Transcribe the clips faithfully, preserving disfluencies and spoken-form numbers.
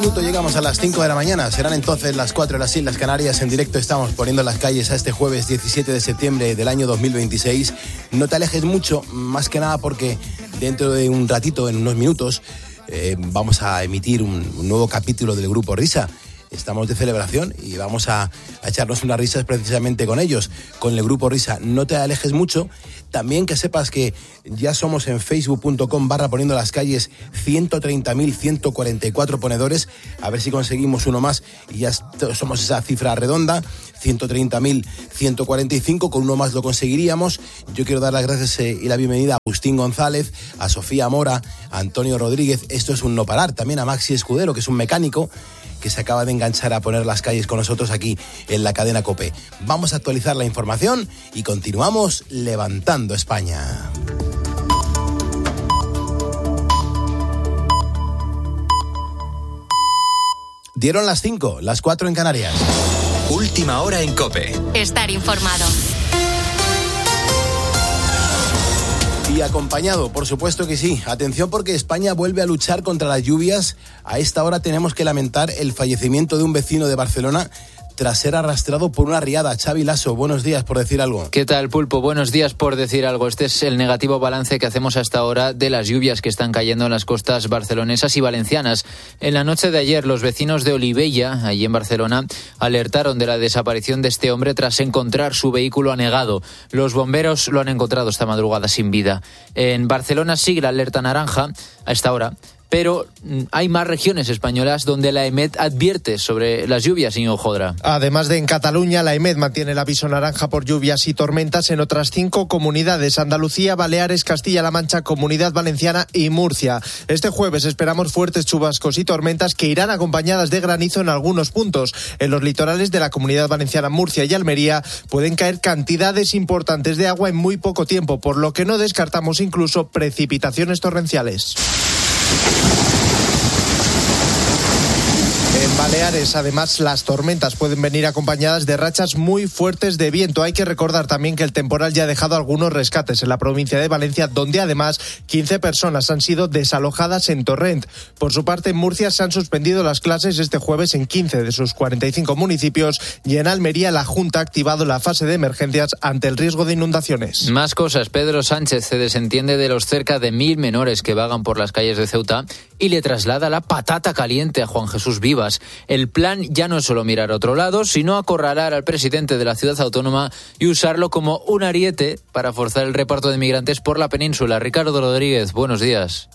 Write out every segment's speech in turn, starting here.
minuto llegamos a las cinco de la mañana. Serán entonces las cuatro de las Islas Canarias. En directo estamos poniendo las calles a este jueves diecisiete de septiembre del año dos mil veintiséis. No te alejes mucho, más que nada porque dentro de un ratito, en unos minutos, eh, vamos a emitir un, un nuevo capítulo del Grupo Risa. Estamos de celebración y vamos a, a echarnos unas risas precisamente con ellos, con el Grupo Risa. No te alejes mucho. También que sepas que ya somos en facebook.com barra poniendo las calles ciento treinta mil ciento cuarenta y cuatro ponedores. A ver si conseguimos uno más y ya somos esa cifra redonda, ciento treinta mil ciento cuarenta y cinco. Con uno más lo conseguiríamos. Yo quiero dar las gracias y la bienvenida a Agustín González, a Sofía Mora, a Antonio Rodríguez. Esto es un no parar. También a Maxi Escudero, que es un mecánico que se acaba de enganchar a poner las calles con nosotros aquí en la cadena COPE. Vamos a actualizar la información y continuamos levantando España. Dieron las cinco, las cuatro en Canarias. Última hora en COPE. Estar informado. Y acompañado, por supuesto que sí. Atención porque España vuelve a luchar contra las lluvias. A esta hora tenemos que lamentar el fallecimiento de un vecino de Barcelona tras ser arrastrado por una riada. Xavi Lasso, buenos días, por decir algo. ¿Qué tal, Pulpo? Buenos días, por decir algo. Este es el negativo balance que hacemos hasta ahora de las lluvias que están cayendo en las costas barcelonesas y valencianas. En la noche de ayer, los vecinos de Olivella, allí en Barcelona, alertaron de la desaparición de este hombre tras encontrar su vehículo anegado. Los bomberos lo han encontrado esta madrugada sin vida. En Barcelona sigue la alerta naranja a esta hora, pero hay más regiones españolas donde la EMET advierte sobre las lluvias, señor Jodra. Además de en Cataluña, la EMET mantiene el aviso naranja por lluvias y tormentas en otras cinco comunidades: Andalucía, Baleares, Castilla-La Mancha, Comunidad Valenciana y Murcia. Este jueves esperamos fuertes chubascos y tormentas que irán acompañadas de granizo en algunos puntos. En los litorales de la Comunidad Valenciana, Murcia y Almería pueden caer cantidades importantes de agua en muy poco tiempo, por lo que no descartamos incluso precipitaciones torrenciales. En Baleares, además, las tormentas pueden venir acompañadas de rachas muy fuertes de viento. Hay que recordar también que el temporal ya ha dejado algunos rescates en la provincia de Valencia, donde además quince personas han sido desalojadas en Torrent. Por su parte, en Murcia se han suspendido las clases este jueves en quince de sus cuarenta y cinco municipios, y en Almería la Junta ha activado la fase de emergencias ante el riesgo de inundaciones. Más cosas. Pedro Sánchez se desentiende de los cerca de mil menores que vagan por las calles de Ceuta y le traslada la patata caliente a Juan Jesús Vivas. El plan ya no es solo mirar a otro lado, sino acorralar al presidente de la ciudad autónoma y usarlo como un ariete para forzar el reparto de migrantes por la península. Ricardo Rodríguez, buenos días.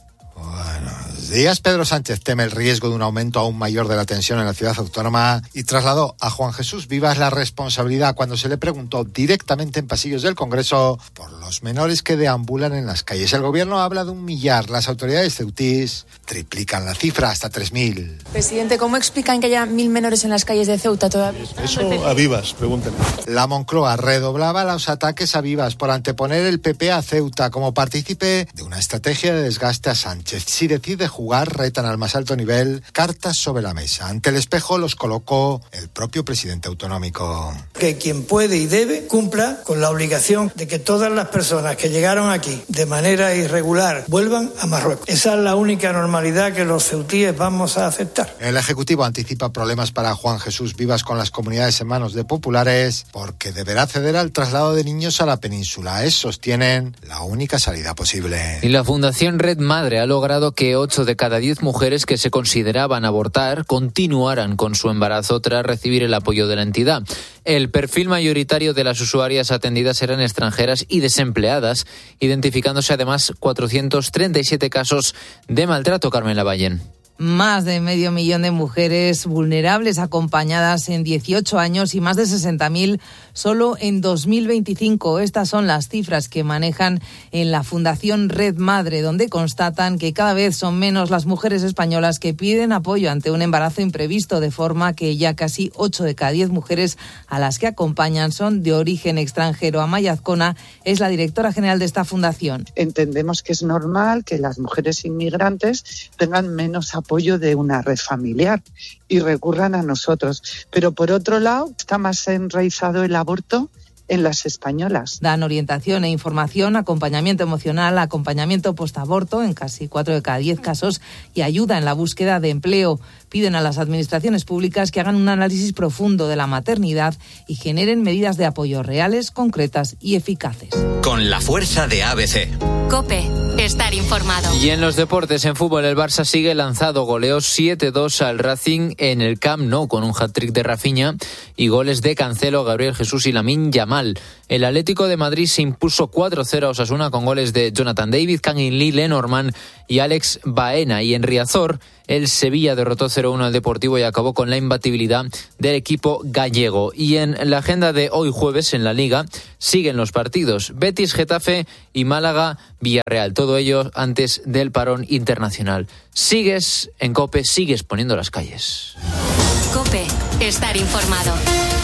Buenos días. Pedro Sánchez teme el riesgo de un aumento aún mayor de la tensión en la ciudad autónoma y trasladó a Juan Jesús Vivas la responsabilidad cuando se le preguntó directamente en pasillos del Congreso por los menores que deambulan en las calles. El gobierno habla de un millar. Las autoridades ceutís triplican la cifra hasta tres mil. Presidente, ¿cómo explican que haya mil menores en las calles de Ceuta todavía? Eso a Vivas, pregúntenle. La Moncloa redoblaba los ataques a Vivas por anteponer el P P a Ceuta como partícipe de una estrategia de desgaste a Sánchez. Si decide jugar, retan al más alto nivel, cartas sobre la mesa. Ante el espejo los colocó el propio presidente autonómico. Que quien puede y debe cumpla con la obligación de que todas las personas que llegaron aquí de manera irregular vuelvan a Marruecos. Esa es la única normalidad que los ceutíes vamos a aceptar. El Ejecutivo anticipa problemas para Juan Jesús Vivas con las comunidades en manos de populares porque deberá ceder al traslado de niños a la península. Es, sostienen, la única salida posible. Y la Fundación Red Madre ha logrado que ocho de cada diez mujeres que se consideraban abortar continuaran con su embarazo tras recibir el apoyo de la entidad. El perfil mayoritario de las usuarias atendidas eran extranjeras y desempleadas, identificándose además cuatrocientos treinta y siete casos de maltrato. Carmen Lavallén. Más de medio millón de mujeres vulnerables acompañadas en dieciocho años y más de sesenta mil solo en dos mil veinticinco. Estas son las cifras que manejan en la Fundación Red Madre, donde constatan que cada vez son menos las mujeres españolas que piden apoyo ante un embarazo imprevisto, de forma que ya casi ocho de cada diez mujeres a las que acompañan son de origen extranjero. Amaya Azcona es la directora general de esta fundación. Entendemos que es normal que las mujeres inmigrantes tengan menos apoyo apoyo de una red familiar y recurran a nosotros. Pero por otro lado, está más enraizado el aborto en las españolas. Dan orientación e información, acompañamiento emocional, acompañamiento postaborto en casi cuatro de cada diez casos y ayuda en la búsqueda de empleo. Piden a las administraciones públicas que hagan un análisis profundo de la maternidad y generen medidas de apoyo reales, concretas y eficaces. Con la fuerza de A B C. COPE. Estar informado. Y en los deportes, en fútbol, el Barça sigue lanzado. Goleó siete dos al Racing en el Camp Nou con un hat-trick de Rafinha y goles de Cancelo, Gabriel Jesús y Lamine Yamal. El Atlético de Madrid se impuso cuatro cero a Osasuna con goles de Jonathan David, Kangin Lee, Lenormand y Alex Baena. Y en Riazor, el Sevilla derrotó cero uno al Deportivo y acabó con la imbatibilidad del equipo gallego. Y en la agenda de hoy jueves en la Liga siguen los partidos Betis, Getafe y Málaga, Villarreal. Todo ello antes del parón internacional. Sigues en COPE, sigues poniendo las calles. COPE. Estar informado.